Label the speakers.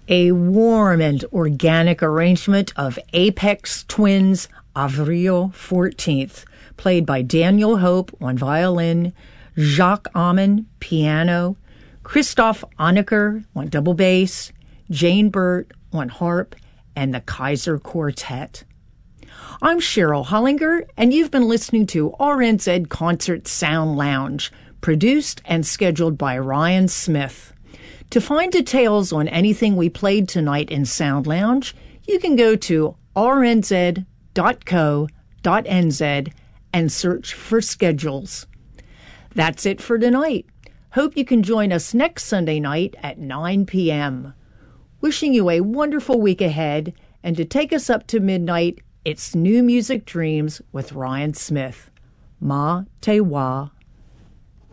Speaker 1: A warm and organic arrangement of Aphex Twins' Avril 14th, played by Daniel Hope on violin, Jacques Amann piano, Christoph Onecker on double bass, Jane Burt on harp, and the Kaiser Quartet. I'm Cheryl Hollinger, and you've been listening to RNZ Concert Sound Lounge, produced and scheduled by Ryan Smith. To find details on anything we played tonight in Sound Lounge, you can go to rnz.co.nz and search for schedules. That's it for tonight. Hope you can join us next Sunday night at 9 p.m. Wishing you a wonderful week ahead, and to take us up to midnight, it's New Music Dreams with Ryan Smith. Ma te wa.